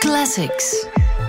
Classics.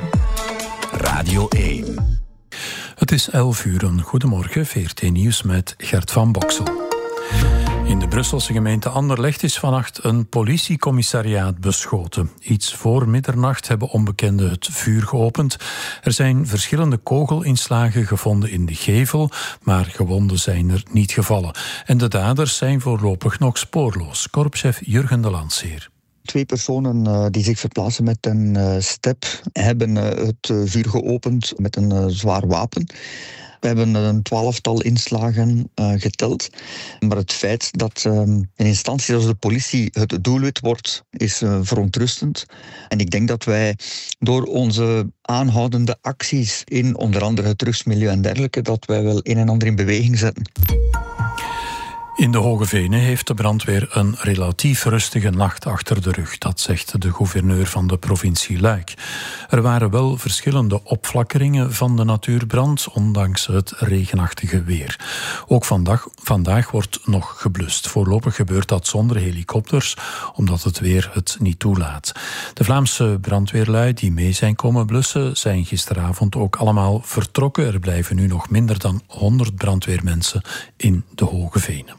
Radio 1. Het is 11:00. Goedemorgen, VRT Nieuws met Gert van Boksel. In de Brusselse gemeente Anderlecht is vannacht een politiecommissariaat beschoten. Iets voor middernacht hebben onbekenden het vuur geopend. Er zijn verschillende kogelinslagen gevonden in de gevel, maar gewonden zijn er niet gevallen. En de daders zijn voorlopig nog spoorloos. Korpschef Jurgen de Landseer. 2 personen die zich verplaatsen met een step hebben het vuur geopend met een zwaar wapen. We hebben een 12-tal inslagen geteld. Maar het feit dat een instantie als de politie het doelwit wordt, is verontrustend. En ik denk dat wij door onze aanhoudende acties in onder andere het drugsmilieu en dergelijke, dat wij wel een en ander in beweging zetten. In de Hoge Venen heeft de brandweer een relatief rustige nacht achter de rug. Dat zegt de gouverneur van de provincie Luik. Er waren wel verschillende opflakkeringen van de natuurbrand, ondanks het regenachtige weer. Ook vandaag wordt nog geblust. Voorlopig gebeurt dat zonder helikopters, omdat het weer het niet toelaat. De Vlaamse brandweerlui die mee zijn komen blussen, zijn gisteravond ook allemaal vertrokken. Er blijven nu nog minder dan 100 brandweermensen in de Hoge Venen.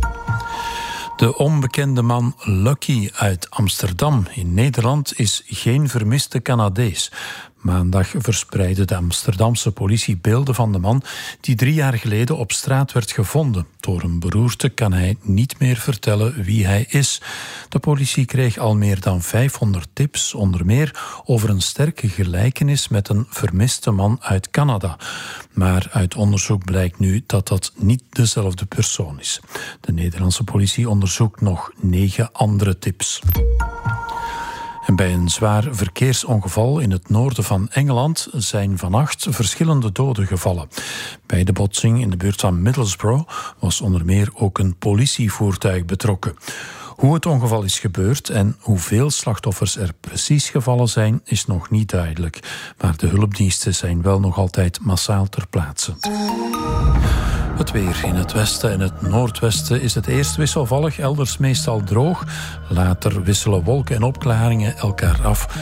De onbekende man Lucky uit Amsterdam in Nederland is geen vermiste Canadees. Maandag verspreidde de Amsterdamse politie beelden van de man die 3 jaar geleden op straat werd gevonden. Door een beroerte kan hij niet meer vertellen wie hij is. De politie kreeg al meer dan 500 tips, onder meer over een sterke gelijkenis met een vermiste man uit Canada. Maar uit onderzoek blijkt nu dat dat niet dezelfde persoon is. De Nederlandse politie onderzoekt nog 9 andere tips. En bij een zwaar verkeersongeval in het noorden van Engeland zijn vannacht verschillende doden gevallen. Bij de botsing in de buurt van Middlesbrough was onder meer ook een politievoertuig betrokken. Hoe het ongeval is gebeurd en hoeveel slachtoffers er precies gevallen zijn, is nog niet duidelijk. Maar de hulpdiensten zijn wel nog altijd massaal ter plaatse. Het weer. In het westen en het noordwesten is het eerst wisselvallig, elders meestal droog. Later wisselen wolken en opklaringen elkaar af.